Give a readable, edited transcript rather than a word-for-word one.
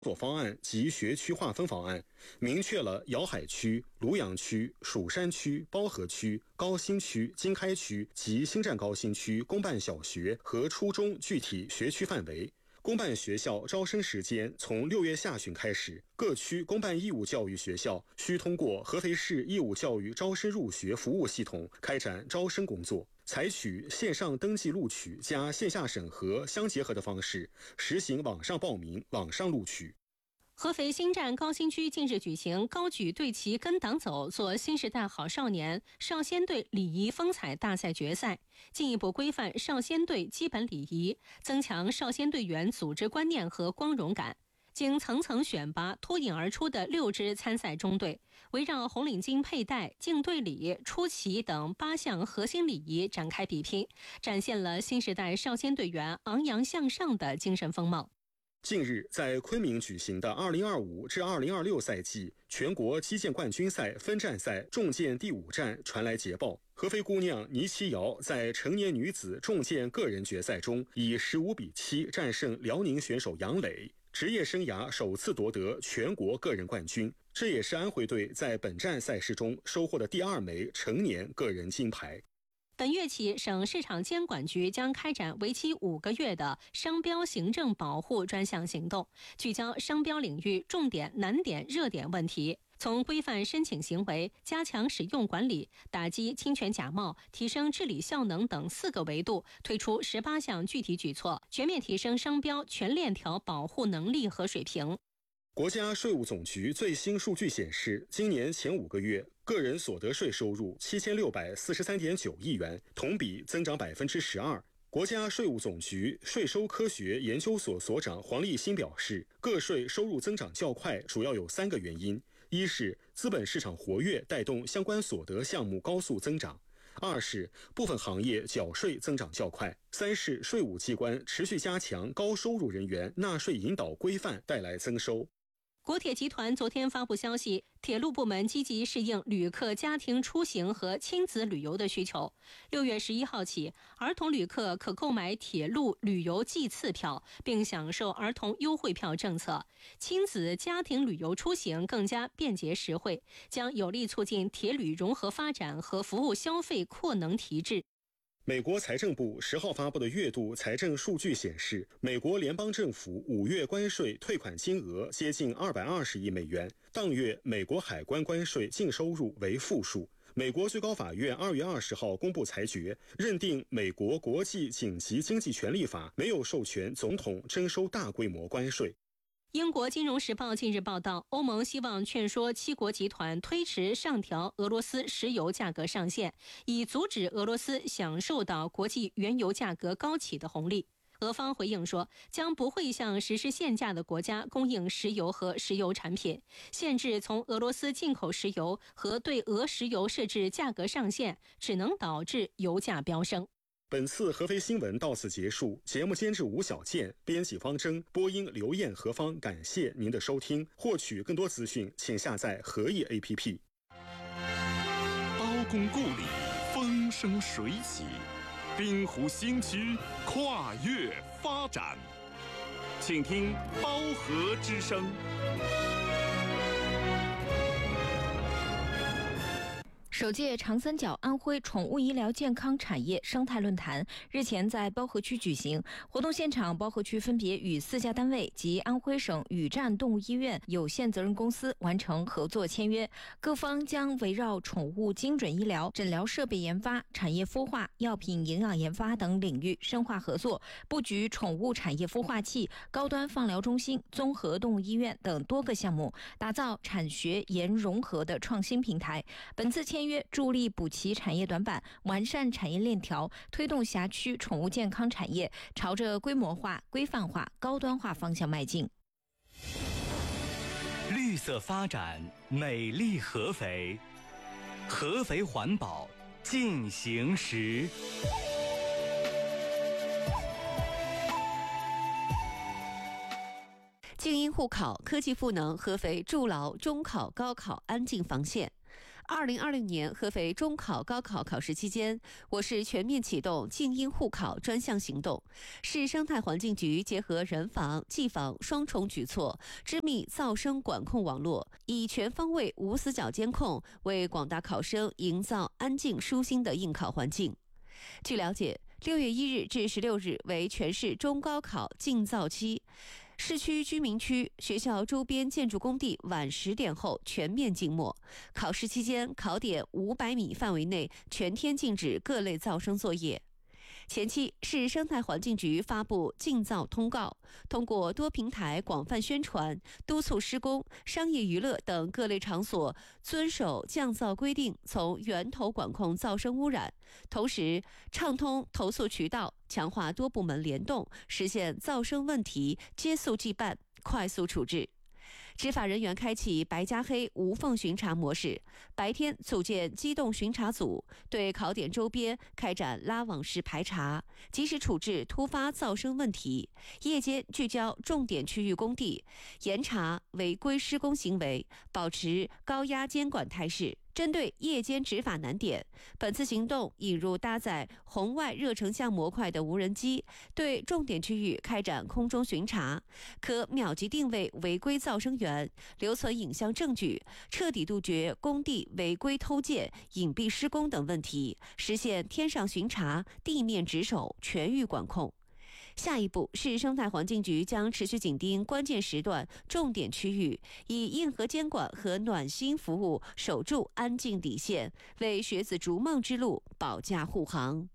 作方案及学区划分方案，明确了瑶海区、庐阳区、蜀山区、包河区、高新区、经开区及新站高新区公办小学和初中具体学区范围。公办学校招生时间从6月下旬开始，各区公办义务教育学校需通过合肥市义务教育招生入学服务系统开展招生工作，采取线上登记录取加线下审核相结合的方式，实行网上报名、网上录取。 合肥新站高新区近日举行高举队旗跟党走做新时代好少年少先队礼仪风采大赛决赛，进一步规范少先队基本礼仪，增强少先队员组织观念和光荣感。经层层选拔脱颖而出的6支参赛中队，围绕红领巾佩戴、敬队礼、出旗等8项核心礼仪展开比拼，展现了新时代少先队员昂扬向上的精神风貌。 近日，在昆明举行的2025至2026赛季全国击剑冠军赛分站赛重剑第5站传来捷报，合肥姑娘倪琦瑶在成年女子重剑个人决赛中以15-7战胜辽宁选手杨磊，职业生涯首次夺得全国个人冠军，这也是安徽队在本站赛事中收获的第2枚成年个人金牌。 本月起，省市场监管局将开展为期5个月的商标行政保护专项行动，聚焦商标领域重点、难点、热点问题，从规范申请行为、加强使用管理、打击侵权假冒、提升治理效能等4个维度，推出18项具体举措，全面提升商标全链条保护能力和水平。 国家税务总局最新数据显示，今年前5个月，个人所得税收入7643.9亿元，同比增长12%。国家税务总局税收科学研究所所长黄立新表示，个税收入增长较快，主要有3个原因：一是资本市场活跃带动相关所得项目高速增长；二是部分行业缴税增长较快；三是税务机关持续加强高收入人员纳税引导规范，带来增收。 国铁集团昨天发布消息，铁路部门积极适应旅客家庭出行和亲子旅游的需求。6月11号起，儿童旅客可购买铁路旅游季次票，并享受儿童优惠票政策。亲子家庭旅游出行更加便捷实惠，将有力促进铁旅融合发展和服务消费扩能提质。 美国财政部10号发布的月度财政数据显示，美国联邦政府5月关税退款金额接近220亿美元，当月美国海关关税净收入为负数。美国最高法院2月20号公布裁决，认定美国国际紧急经济权利法没有授权总统征收大规模关税。 英国金融时报近日报道，欧盟希望劝说7国集团推迟上调俄罗斯石油价格上限，以阻止俄罗斯享受到国际原油价格高企的红利。俄方回应说，将不会向实施限价的国家供应石油和石油产品，限制从俄罗斯进口石油和对俄石油设置价格上限，只能导致油价飙升。 本次合肥新闻到此结束，节目监制吴小健，编辑方征，播音刘艳、何芳，感谢您的收听。获取更多资讯，请下载合易 APP。 包公故里风生水起，滨湖新区跨越发展，请听包河之声。 首届长三角安徽宠物医疗健康产业生态论坛日前在包河区举行。活动现场，包河区分别与4家单位及安徽省宇战动物医院有限责任公司完成合作签约，各方将围绕宠物精准医疗、诊疗设备研发、产业孵化、药品营养研发等领域深化合作，布局宠物产业孵化器、高端放疗中心、综合动物医院等多个项目，打造产学研融合的创新平台。本次签约助力补齐产业短板，完善产业链条，推动辖区宠物健康产业朝着规模化、规范化、高端化方向迈进。 绿色发展，美丽合肥，合肥环保进行时。 静音护考，科技赋能合肥筑牢中考、高考安静防线。 2020年合肥中考、高考考试期间，我市全面启动静音护考专项行动。市生态环境局结合人防、技防双重举措，织密噪声管控网络，以全方位无死角监控，为广大考生营造安静舒心的应考环境。据了解，6月1日至16日为全市中高考禁噪期。市区居民区、学校周边建筑工地晚10点后全面静默。考试期间，考点500米范围内全天禁止各类噪声作业。前期，市生态环境局发布禁噪通告，通过多平台广泛宣传，督促施工、商业娱乐等各类场所遵守降噪规定，从源头管控噪声污染，同时畅通投诉渠道，强化多部门联动，实现噪声问题接速即办、快速处置。执法人员开启白加黑无缝巡查模式，白天组建机动巡查组，对考点周边开展拉网式排查，及时处置突发噪声问题；夜间聚焦重点区域工地，严查违规施工行为，保持高压监管态势。针对夜间执法难点，本次行动引入搭载红外热成像模块的无人机，对重点区域开展空中巡查，可秒级定位违规噪声源，留存影像证据，彻底杜绝工地违规偷建、隐蔽施工等问题，实现天上巡查、地面值守、全域管控。下一步，市生态环境局将持续紧盯关键时段、重点区域，以硬核监管和暖心服务守住安静底线，为学子逐梦之路保驾护航。